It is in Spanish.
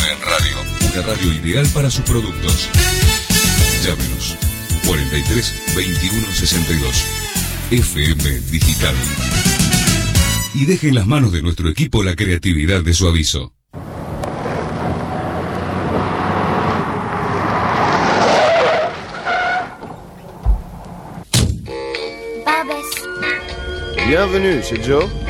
en radio. Una radio ideal para sus productos. Llámenos 43 21 62. FM Digital. Y deje en las manos de nuestro equipo la creatividad de su aviso. Bienvenue chez Joe.